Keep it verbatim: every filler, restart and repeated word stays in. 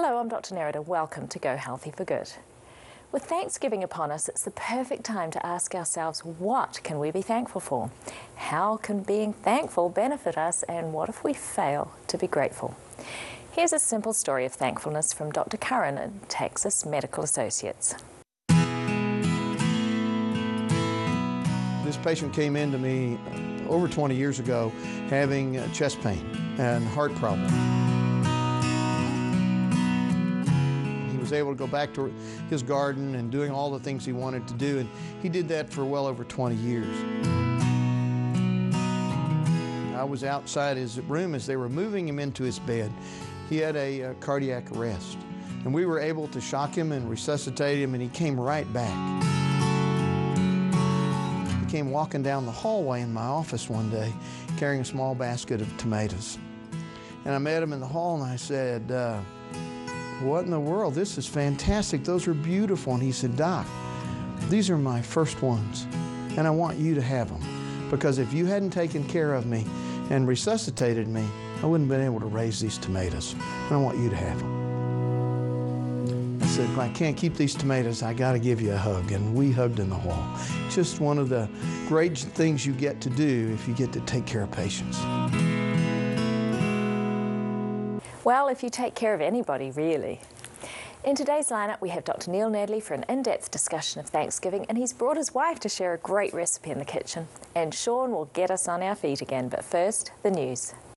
Hello, I'm Doctor Nerida. Welcome to Go Healthy for Good. With Thanksgiving upon us, it's the perfect time to ask ourselves, what can we be thankful for? How can being thankful benefit us, and what if we fail to be grateful? Here's a simple story of thankfulness from Doctor Curran at Texas Medical Associates. This patient came in to me over twenty years ago having chest pain and heart problem. He was able to go back to his garden and doing all the things he wanted to do, and he did that for well over twenty years. I was outside his room as they were moving him into his bed. He had a, a cardiac arrest, and we were able to shock him and resuscitate him, and he came right back. He came walking down the hallway in my office one day carrying a small basket of tomatoes. And I met him in the hall and I said, uh, what in the world? This is fantastic. Those are beautiful. And he said, Doc, these are my first ones, and I want you to have them, because if you hadn't taken care of me and resuscitated me, I wouldn't have been able to raise these tomatoes, and I want you to have them. I said, well, I can't keep these tomatoes. I got to give you a hug. And we hugged in the hall. Just one of the great things you get to do if you get to take care of patients. Well, if you take care of anybody, really. In today's lineup, we have Doctor Neil Nedley for an in-depth discussion of Thanksgiving, and he's brought his wife to share a great recipe in the kitchen. And Sean will get us on our feet again, but first, the news.